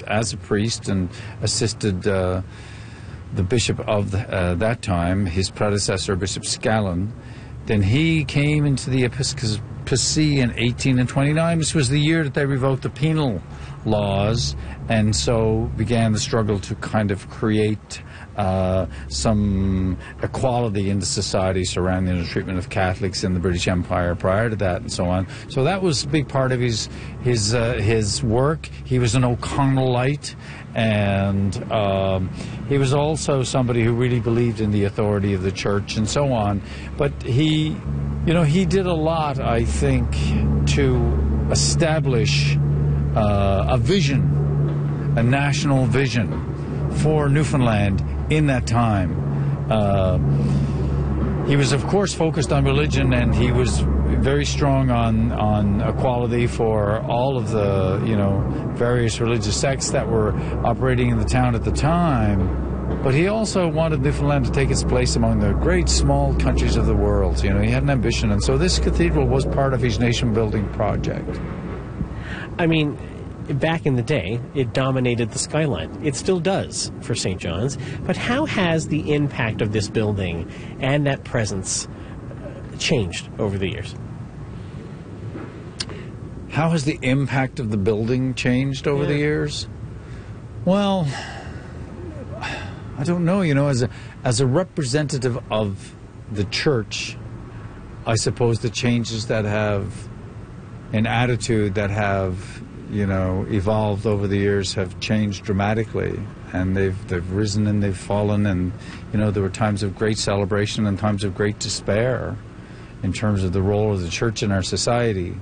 as a priest and assisted the bishop of that time, his predecessor, Bishop Scallon. Then he came into the episcopacy in 1829. This was the year that they revoked the penal laws, and so began the struggle to kind of create some equality in the society surrounding the treatment of Catholics in the British Empire prior to that, and so on. So that was a big part of his work. He was an O'Connellite, and he was also somebody who really believed in the authority of the church and so on. But he did a lot, I think, to establish a vision, a national vision for Newfoundland in that time. He was, of course, focused on religion, and he was very strong on equality for all of the, various religious sects that were operating in the town at the time. But he also wanted Newfoundland to take its place among the great small countries of the world. He had an ambition, and so this cathedral was part of his nation-building project. I mean, back in the day, it dominated the skyline. It still does for St. John's. But how has the impact of this building and that presence changed over the years? How has the impact of the building changed over the years? Well, I don't know. As a representative of the church, I suppose the changes that have in attitude that have evolved over the years have changed dramatically, and they've risen and they've fallen, and there were times of great celebration and times of great despair in terms of the role of the church in our society.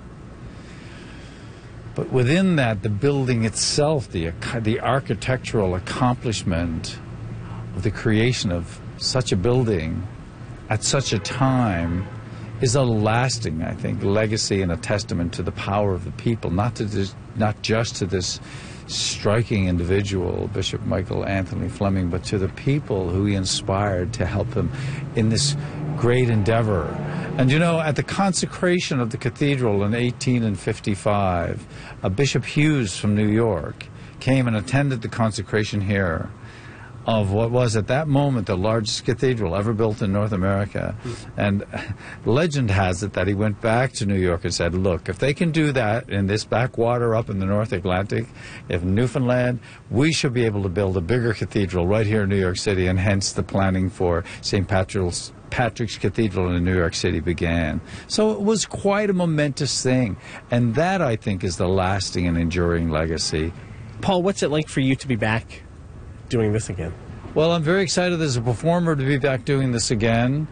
But within that, the building itself, the architectural accomplishment of the creation of such a building at such a time is a lasting, I think, legacy and a testament to the power of the people, not just to this striking individual, Bishop Michael Anthony Fleming, but to the people who he inspired to help him in this great endeavor. And at the consecration of the cathedral in 1855, Bishop Hughes from New York came and attended the consecration here of what was at that moment the largest cathedral ever built in North America. And legend has it that he went back to New York and said, look, if they can do that in this backwater up in the North Atlantic, if Newfoundland, we should be able to build a bigger cathedral right here in New York City, and hence the planning for St. Patrick's Cathedral in New York City began. So it was quite a momentous thing, and that, I think, is the lasting and enduring legacy. Paul, what's it like for you to be back doing this again? Well, I'm very excited as a performer to be back doing this again.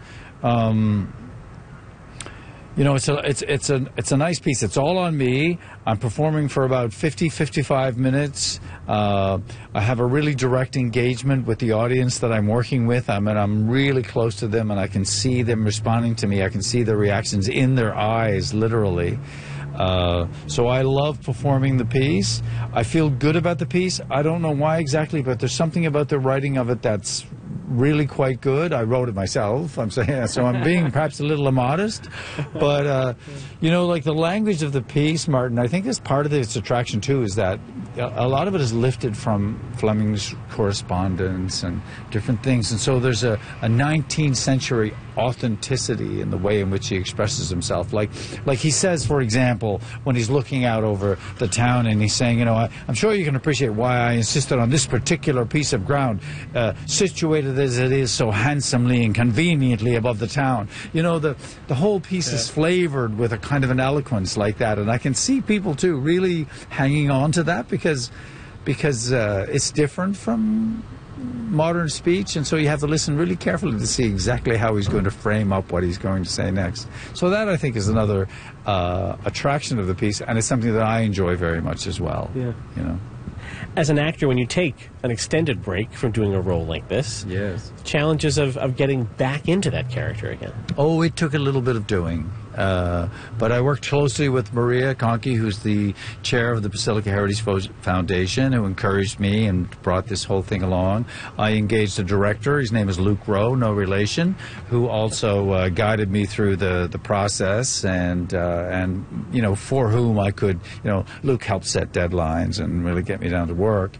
It's a nice piece. It's all on me. I'm performing for about 55 minutes. I have a really direct engagement with the audience that I'm working with. I'm really close to them, and I can see them responding to me. I can see the reactions in their eyes, literally. So I love performing the piece. I feel good about the piece. I don't know why exactly, but there's something about the writing of it that's really quite good. I wrote it myself. I'm saying so. I'm being perhaps a little immodest, but like the language of the piece, Martin, I think is part of its attraction too. Is that a lot of it is lifted from Fleming's correspondence and different things, and so there's a 19th century authenticity in the way in which he expresses himself. Like he says, for example, when he's looking out over the town and he's saying, I'm sure you can appreciate why I insisted on this particular piece of ground, situated as it is so handsomely and conveniently above the town. The whole piece is flavored with a kind of an eloquence like that, and I can see people too really hanging on to that because it's different from modern speech, and so you have to listen really carefully to see exactly how he's going to frame up what he's going to say next. So that, I think, is another attraction of the piece, and it's something that I enjoy very much as well. Yeah. As an actor, when you take an extended break from doing a role like this, yes, challenges of getting back into that character again. Oh, it took a little bit of doing. But I worked closely with Maria Conkey, who's the chair of the Basilica Heritage Foundation, who encouraged me and brought this whole thing along. I engaged a director, his name is Luke Rowe, no relation, who also guided me through the process, and for whom I could, Luke helped set deadlines and really get me down to work.